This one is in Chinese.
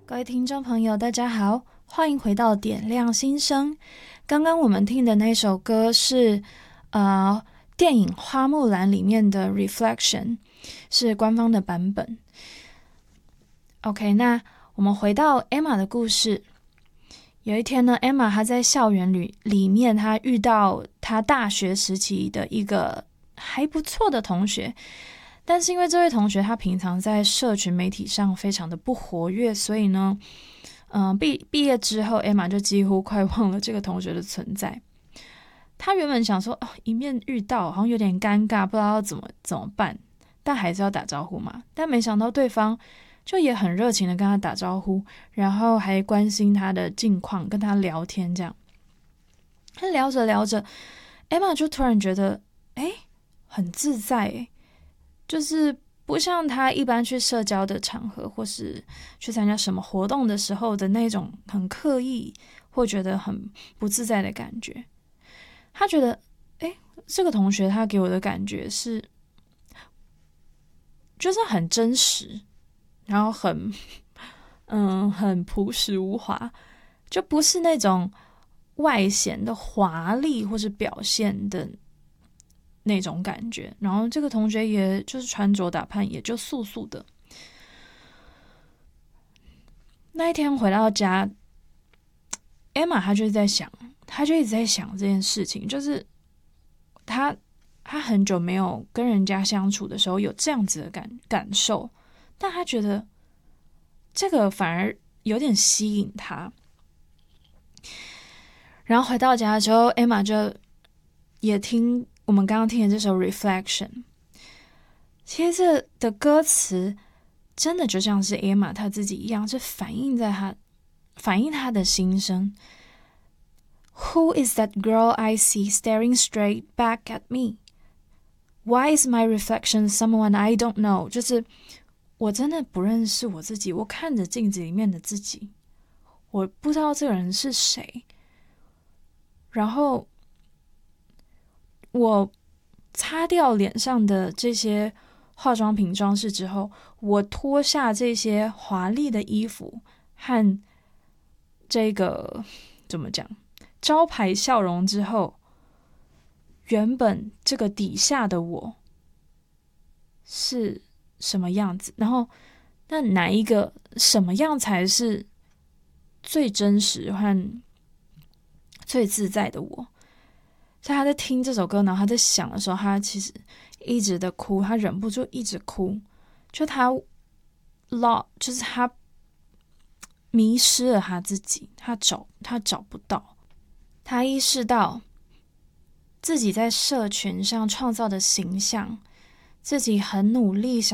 各位听众朋友大家好，欢迎回到点亮心声。刚刚我们听的那首歌是电影《花木兰》里面的 Reflection， 是官方的版本。 OK， 那我们回到 Emma 的故事。有一天呢， Emma 她在校园里面，她遇到她大学时期的一个还不错的同学，但是因为这位同学他平常在社群媒体上非常的不活跃，所以呢毕业之后 Emma 就几乎快忘了这个同学的存在。他原本想说一面遇到好像有点尴尬，不知道要怎么办，但还是要打招呼嘛。但没想到对方就也很热情的跟他打招呼，然后还关心他的近况，跟他聊天这样。他聊着聊着 Emma 就突然觉得很自在就是不像他一般去社交的场合或是去参加什么活动的时候的那种很刻意或觉得很不自在的感觉。他觉得这个同学他给我的感觉是就是很真实，然后很朴实无华，就不是那种外显的华丽或是表现的那种感觉。然后这个同学也就是穿着打扮也就素素的。那一天回到家 Emma 她就一直在想这件事情，就是她很久没有跟人家相处的时候有这样子的感受，但她觉得这个反而有点吸引她。然后回到家之后 Emma 就也听我们刚刚听的这首 Reflection。 其实这的歌词真的就像是 Emma 她自己一样，是反映她的心声。 Who is that girl I see staring straight back at me? Why is my reflection someone I don't know? 就是我真的不认识我自己，我看着镜子里面的自己，我不知道这个人是谁。然后我擦掉脸上的这些化妆品装饰之后，我脱下这些华丽的衣服和这个怎么讲招牌笑容之后，原本这个底下的我是什么样子，然后那哪一个什么样才是最真实和最自在的我。所以他在听这首歌，然后他在想的时候，他其实一直的哭，他忍不住一直哭，就是他迷失了他自己，他找不到。他意识到自己在社群上创造的形象，自己很努力想